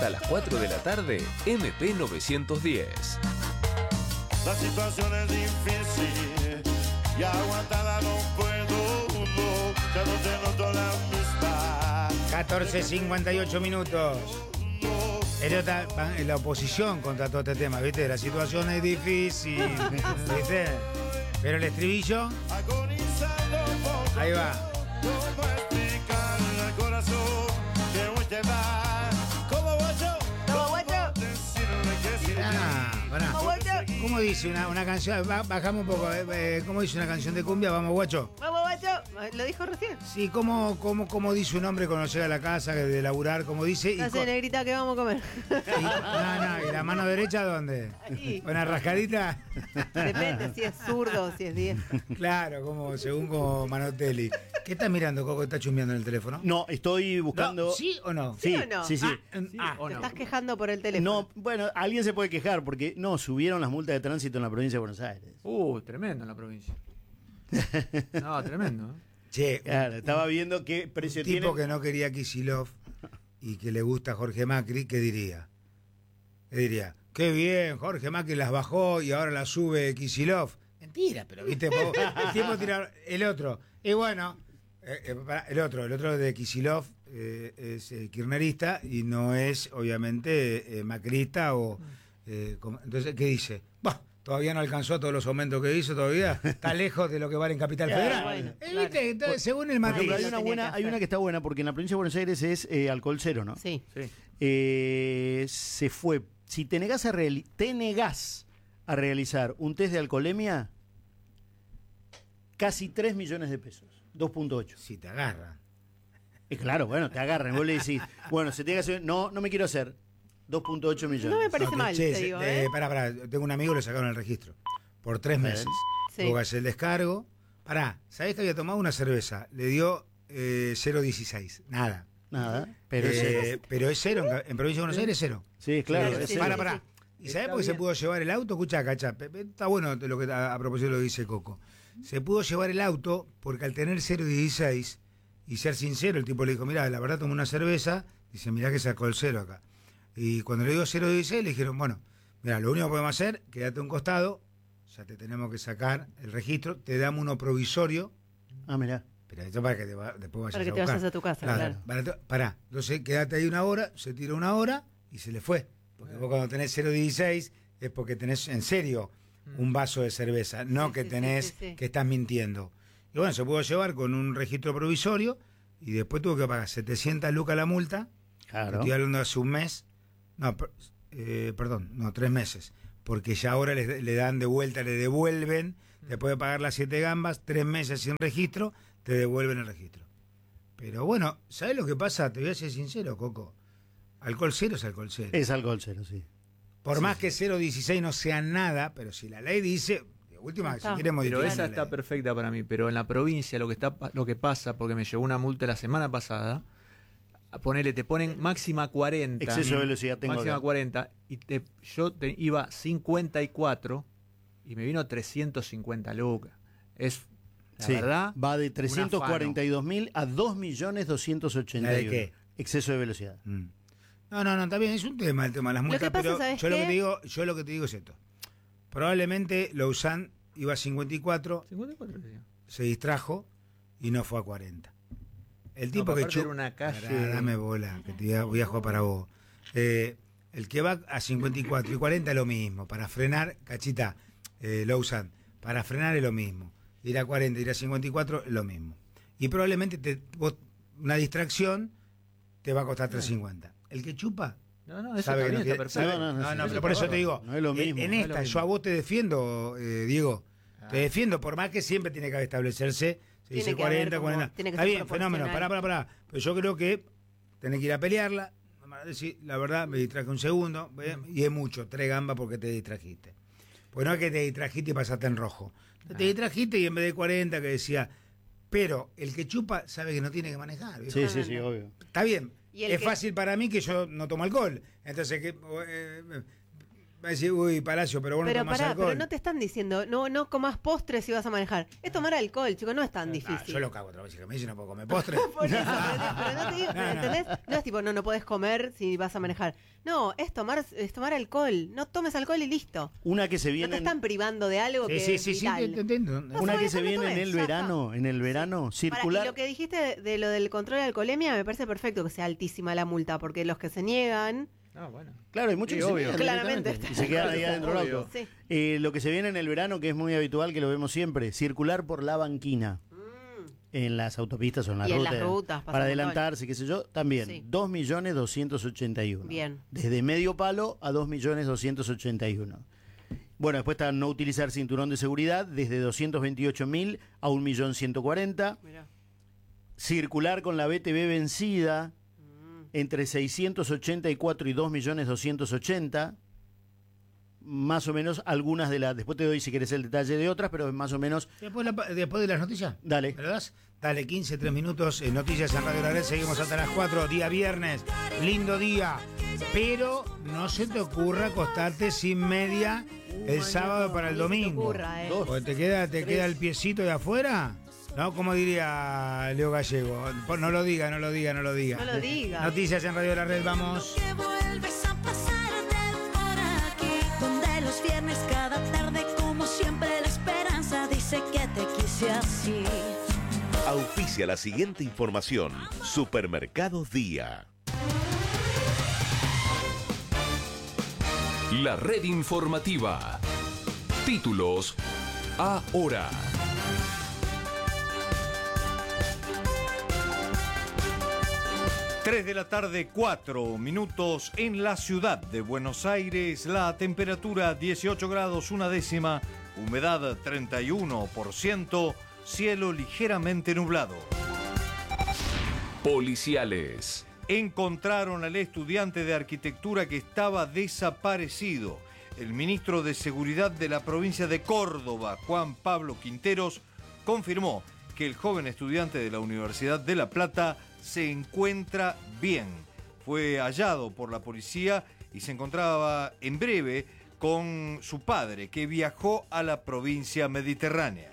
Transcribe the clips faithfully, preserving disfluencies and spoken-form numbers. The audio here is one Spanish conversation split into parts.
hasta las cuatro de la tarde, M P novecientos diez. La situación es difícil y aguantada no puedo, no, ya no te noto la misma. catorce cincuenta y ocho minutos. El otra- la oposición contra todo este tema, ¿viste? La situación es difícil, ¿viste? Pero el estribillo, Agonizando poco, ahí va. ¿cómo explicarle al corazón que hoy te va? ¿Cómo voy yo? ¿Cómo voy yo? Decirle que sí. Ah, pará. Vamos, guacho. ¿Cómo dice una, una canción? Ba- Bajamos un poco. eh, eh, ¿Cómo dice una canción de cumbia? Vamos, guacho. Vamos, guacho. Lo dijo recién. Sí, ¿cómo, cómo, cómo dice un hombre cuando llega a la casa de laburar? ¿Cómo dice? Y Hace co- negrita que vamos a comer. y- no, no, ¿y la mano derecha dónde? Ahí. ¿Una rascadita? Depende si es zurdo, si es diestro. Claro, como según como Manotelli. ¿Qué estás mirando, Coco? ¿Estás chumbeando en el teléfono? No, estoy buscando. No, ¿sí o no? ¿Sí o no? Sí, sí. Ah, Te estás quejando por el teléfono. No, bueno, alguien se puede quejar porque no, subieron las multas de tránsito en la provincia de Buenos Aires. Uh, tremendo en la provincia. No, tremendo. ¿eh? Che, Claro, estaba viendo qué precio un tipo tiene. que no quería a Kicillof y que le gusta a Jorge Macri, ¿qué diría? ¿Qué diría? Qué bien, Jorge Macri las bajó y ahora las sube Kicillof. Mentira, pero viste, vos, el tiempo tira el otro. Y bueno, eh, eh, pará, el otro, el otro de Kicillof eh, es eh, kirchnerista y no es, obviamente, eh, macrista o... eh, como- entonces, ¿qué dice? Bah, todavía no alcanzó todos los aumentos que hizo, todavía está lejos de lo que vale en Capital Claro, Federal. bueno, Eh, claro. ¿viste? Entonces, según el Por matiz. ejemplo, hay lo una tenía buena, que hay una hacer. que está buena porque en la provincia de Buenos Aires es eh, alcohol cero, ¿no? Sí. Sí. Eh, se fue. Si te negás a reali- te negás a realizar un test de alcoholemia, casi tres millones de pesos. dos punto ocho. Si te agarran. Es claro, bueno, te agarran. Vos le decís, bueno, se tiene que hacer. No, no me quiero hacer. dos punto ocho millones. No me parece No, mal, che, te se- digo, eh, ¿eh? Pará, pará, tengo un amigo que le sacaron el registro. Por tres meses. Sí. Luego hace el descargo. Pará, ¿sabés que había tomado una cerveza? Le dio eh, cero coma dieciséis. Nada. Nada, pero es Eh, cero. pero es cero. En, ca- en Provincia de Buenos Aires es cero. Sí, claro. Sí, es sí, cero. Pará, sí, pará. ¿Y sabés Está por qué se bien. pudo llevar el auto? Escuchá, cachá. pe- pe- Está bueno lo que a, a propósito de lo que dice Coco. Se pudo llevar el auto porque al tener cero coma dieciséis y ser sincero, el tipo le dijo, mirá, la verdad tomé una cerveza. Dice, mirá que sacó el cero acá. Y cuando le digo cero coma dieciséis le dijeron, bueno, mira, lo único que podemos hacer, quédate a un costado, ya te tenemos que sacar el registro, te damos uno provisorio, Ah, mirá. pero esto para que te va- después vayas Para que a te buscar. vayas a tu casa, claro. Para- pará, entonces quédate ahí una hora, se tiró una hora y se le fue. Porque vos cuando tenés cero coma dieciséis es porque tenés en serio un vaso de cerveza, no Sí, que sí, tenés, sí, sí, sí. que estás mintiendo. Y bueno, se pudo llevar con un registro provisorio y después tuvo que pagar setecientas lucas la multa. Claro. Estoy hablando de hace un mes. No, per- eh, perdón, no, tres meses. Porque ya ahora le, le dan de vuelta, le devuelven, después de pagar las siete gambas, tres meses sin registro, te devuelven el registro. Pero bueno, ¿sabes lo que pasa? Te voy a ser sincero, Coco. Alcohol cero es alcohol cero. Es alcohol cero, sí. Por más que cero coma dieciséis no sea nada, pero si la ley dice, de última, Está. si quiere modificar Pero esa la está ley. perfecta para mí. Pero en la provincia lo que está lo que pasa, porque me llegó una multa la semana pasada, a ponerle, te ponen máxima cuarenta. Exceso de velocidad tengo Máxima acá. cuarenta. Y te, yo te, iba cincuenta y cuatro y me vino trescientos cincuenta lucas. Es, la Sí, verdad. va de un trescientos cuarenta y dos mil a dos millones doscientos ochenta y uno. ¿La de qué? Exceso de velocidad. Mm. No, no, no, está bien, es un tema el tema de las Lo multas, que pasa, pero ¿sabes yo lo que qué? te digo, yo lo que te digo es esto. Probablemente Lausanne iba a cincuenta y cuatro, cincuenta y cuatro decía. se distrajo y no fue a cuarenta. El No, tipo pero que aparte chu- era una calle- Pará, dame bola, que te voy a, voy a jugar para vos. Eh, el que va a cincuenta y cuatro y cuarenta es lo mismo. Para frenar, cachita, eh, Lausanne, para frenar es lo mismo. Ir a cuarenta, ir a cincuenta y cuatro es lo mismo. Y probablemente te, vos, una distracción te va a costar trescientos cincuenta. El que chupa, No, no, eso sabe está que bien, no está tiene- perfecto. sabe- No, no, no, no, sí, no, eso pero está por eso te bárbaro. digo, No es lo mismo, en no es esta lo yo mismo. a vos te defiendo, eh, Diego, Ah. te defiendo, por más que siempre tiene que establecerse, se Tiene dice que haber cuarenta, como- cuarenta, tiene que está ser bien, fenómeno, pará, proporcional. pará, pará, pero yo creo que tenés que ir a pelearla, decir, la verdad, me distraje un segundo, ¿ve? Y es mucho, tres gambas porque te distrajiste. Pues no es que te distrajiste y pasaste en rojo, te distrajiste y en vez de cuarenta que decía, pero el que chupa sabe que no tiene que manejar, ¿viejo? Sí, sí, sí, obvio. Está bien. Y el Es que- fácil para mí que yo no tomo alcohol. Entonces, que eh, Va a decir, uy, Palacio, pero vos no Pero tomás pará, alcohol. pero no te están diciendo, no, no comas postres si vas a manejar. Es tomar alcohol, chico, no es tan Ah, difícil. yo lo cago otra vez, que me dice no puedo comer postre. Por eso, ¿entendés? Pero no te digo, No, no. ¿entendés? No es tipo, no, no podés comer si vas a manejar. No, es tomar, es tomar alcohol. No tomes alcohol y listo. Una que se No viene te en- están privando de algo Sí, que sí, es sí, sí, vital. te- te entiendo. No, una que sabes, se no viene en tomes, el ya verano, en el verano, Pará, circular. y lo que dijiste de, de lo del control de alcoholemia me parece perfecto que sea altísima la multa, porque los que se niegan... Ah, bueno. Claro, hay muchos Sí, que se obvio. niegan Claramente. directamente y se quedan ahí adentro del Obvio. auto. Sí. Eh, lo que se viene en el verano, que es muy habitual, que lo vemos siempre, circular por la banquina. En las autopistas o en las Y en rutas. las rutas, pasa para un adelantarse, qué sé yo, también. Sí. dos millones doscientos ochenta y uno. Bien. Desde medio palo a dos millones doscientos ochenta y uno. Bueno, después está no utilizar cinturón de seguridad, desde doscientos veintiocho mil a un millón ciento cuarenta. Mirá. Circular con la B T V vencida entre seiscientos ochenta y cuatro y dos millones doscientos ochenta. Más o menos algunas de las... Después te doy si querés el detalle de otras, pero más o menos... Después, la- después de las noticias. Dale. ¿Me lo das? Dale, quince, tres minutos, eh, noticias en Radio La Red, seguimos hasta las cuatro, día viernes, lindo día, pero no se te ocurra acostarte sin media el sábado para el Ni se te domingo. ocurra, eh. Dos. Porque te queda, te queda el piecito de afuera, ¿no? Como diría Leo Gallego, no lo diga, no lo diga, no lo diga. No lo diga. Noticias en Radio La Red, vamos. Que vuelves a pasarte por aquí, donde los viernes cada tarde, como siempre, la esperanza dice que te quise así. Auspicia la siguiente información. Supermercados Día. La red informativa. Títulos ahora. tres de la tarde, cuatro minutos en la ciudad de Buenos Aires. La temperatura dieciocho grados, una décima, humedad treinta y uno por ciento, cielo ligeramente nublado. Policiales. Encontraron al estudiante de arquitectura que estaba desaparecido. El ministro de Seguridad de la provincia de Córdoba, Juan Pablo Quinteros, confirmó que el joven estudiante de la Universidad de La Plata se encuentra bien. Fue hallado por la policía y se encontraba en breve con su padre, que viajó a la provincia mediterránea.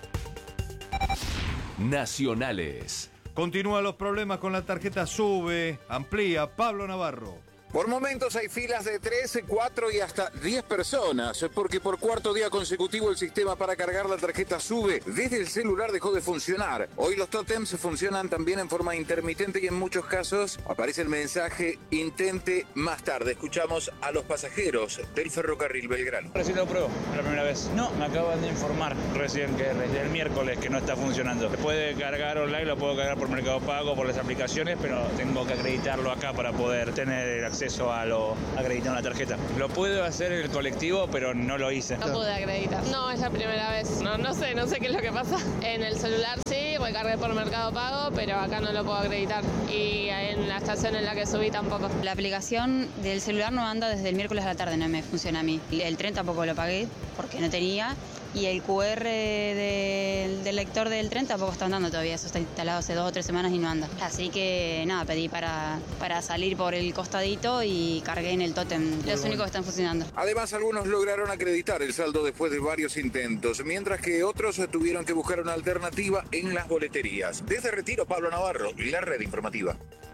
Nacionales. Continúan los problemas con la tarjeta SUBE. Amplía Pablo Navarro. Por momentos hay filas de tres, cuatro y hasta diez personas, porque por cuarto día consecutivo el sistema para cargar la tarjeta SUBE desde el celular dejó de funcionar. Hoy los tótems funcionan también en forma intermitente y en muchos casos aparece el mensaje intente más tarde. Escuchamos a los pasajeros del ferrocarril Belgrano. Recién lo pruebo, la primera vez. No, me acaban de informar recién que desde el miércoles que no está funcionando. Se puede cargar online, lo puedo cargar por Mercado Pago, por las aplicaciones, pero tengo que acreditarlo acá para poder tener el acceso a lo acreditado en la tarjeta. Lo puedo hacer en el colectivo, pero no lo hice. No pude acreditar. No, es la primera vez. No, no sé, no sé qué es lo que pasa. En el celular sí, recargué por Mercado Pago, pero acá no lo puedo acreditar. Y en la estación en la que subí tampoco. La aplicación del celular no anda desde el miércoles a la tarde, no me funciona a mí. El tren tampoco lo pagué porque no tenía. Y el Q R de- del lector del tren tampoco está andando todavía. Eso está instalado hace dos o tres semanas y no anda. Así que nada, pedí para, para salir por el costadito y cargué en el tótem. Los únicos que están funcionando. Además, algunos lograron acreditar el saldo después de varios intentos, mientras que otros tuvieron que buscar una alternativa en las boleterías. Desde Retiro, Pablo Navarro, la red informativa.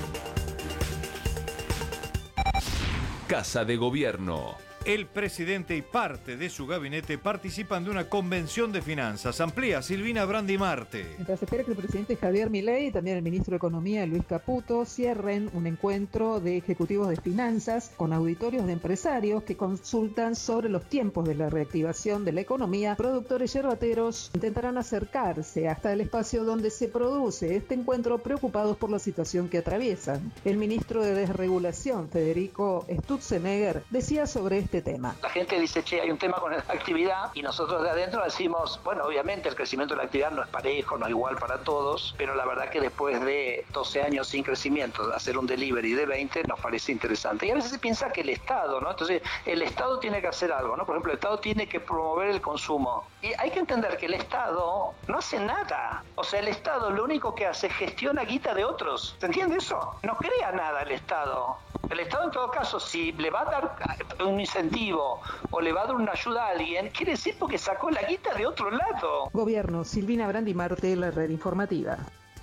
Casa de Gobierno. El presidente y parte de su gabinete participan de una convención de finanzas. Amplía Silvina Brandi Marte. Mientras se espera que el presidente Javier Milei y también el ministro de Economía Luis Caputo cierren un encuentro de ejecutivos de finanzas con auditorios de empresarios que consultan sobre los tiempos de la reactivación de la economía, productores yerbateros intentarán acercarse hasta el espacio donde se produce este encuentro preocupados por la situación que atraviesan. El ministro de Desregulación, Federico Sturzenegger, decía sobre este tema. La gente dice, che, hay un tema con la actividad y nosotros de adentro decimos, bueno, obviamente el crecimiento de la actividad no es parejo, no es igual para todos, pero la verdad que después de doce años sin crecimiento, hacer un delivery de veinte nos parece interesante. Y a veces se piensa que el Estado, ¿no? Entonces, el Estado tiene que hacer algo, ¿no? Por ejemplo, el Estado tiene que promover el consumo. Y hay que entender que el Estado no hace nada. O sea, el Estado lo único que hace es gestiona guita de otros. ¿Se entiende eso? No crea nada el Estado. El Estado, en todo caso, si le va a dar un incentivo incentivo o le va a dar una ayuda a alguien, quiere decir porque sacó la guita de otro lado. Gobierno, Silvina Brandi Marte, la red informativa.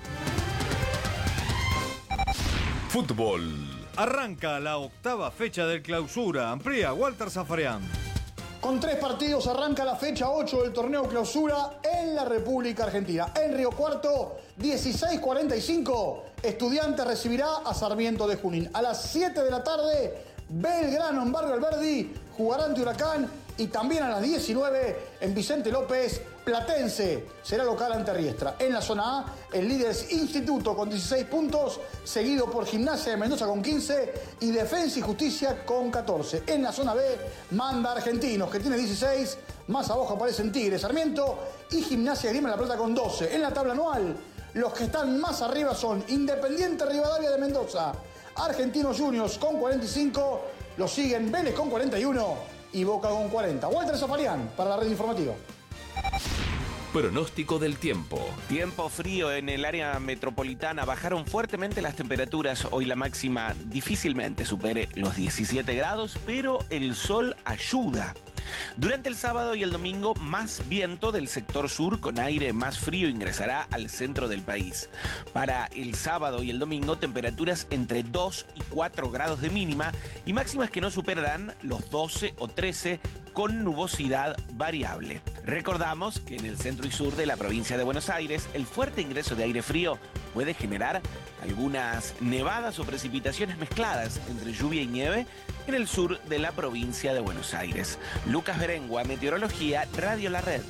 Fútbol. Arranca la octava fecha del Clausura. Amplía Walter Zafarian. Con tres partidos arranca la fecha ocho del torneo Clausura en la República Argentina. En Río Cuarto, dieciséis cuarenta y cinco, Estudiantes recibirá a Sarmiento de Junín. A las siete de la tarde, Belgrano en Barrio Alberdi jugará ante Huracán. Y también a las diecinueve, en Vicente López, Platense será local ante Riestra. En la zona A, el líder es Instituto con dieciséis puntos, seguido por Gimnasia de Mendoza con quince y Defensa y Justicia con catorce. En la zona B, manda Argentinos, que tiene dieciséis, más abajo aparecen Tigre, Sarmiento y Gimnasia de Grima La Plata con doce. En la tabla anual, los que están más arriba son Independiente Rivadavia de Mendoza, Argentinos Juniors con cuarenta y cinco, los siguen Vélez con cuarenta y uno y Boca con cuarenta. Walter Zafarian para la red informativa. Pronóstico del tiempo. Tiempo frío en el área metropolitana. Bajaron fuertemente las temperaturas. Hoy la máxima difícilmente supere los diecisiete grados, pero el sol ayuda. Durante el sábado y el domingo, más viento del sector sur con aire más frío ingresará al centro del país. Para el sábado y el domingo, temperaturas entre dos y cuatro grados de mínima y máximas que no superarán los doce o trece con nubosidad variable. Recordamos que en el centro y sur de la provincia de Buenos Aires, el fuerte ingreso de aire frío puede generar algunas nevadas o precipitaciones mezcladas entre lluvia y nieve en el sur de la provincia de Buenos Aires. Lucas Berengua, Meteorología, Radio La Red.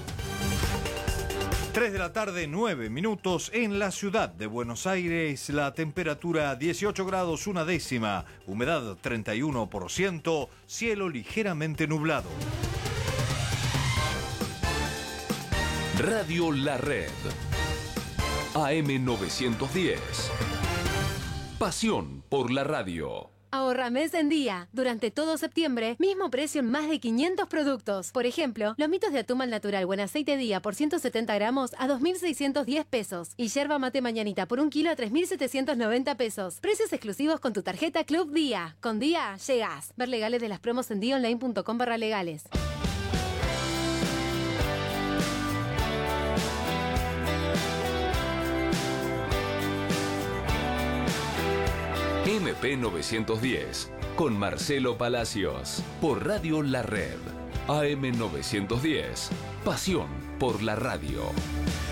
tres de la tarde, nueve minutos en la ciudad de Buenos Aires. La temperatura dieciocho grados, una décima. Humedad treinta y uno por ciento. Cielo ligeramente nublado. Radio La Red. A M novecientos diez. Pasión por la radio. Ahorra mes en día. Durante todo septiembre, mismo precio en más de quinientos productos. Por ejemplo, lomitos de atún al natural buen aceite día por ciento setenta gramos a dos mil seiscientos diez pesos. Y yerba mate mañanita por un kilo a tres mil setecientos noventa pesos. Precios exclusivos con tu tarjeta Club Día. Con Día, llegás. Ver legales de las promos en día online punto com barra legales. M P novecientos diez, con Marcelo Palacios, por Radio La Red. A M novecientos diez, pasión por la radio.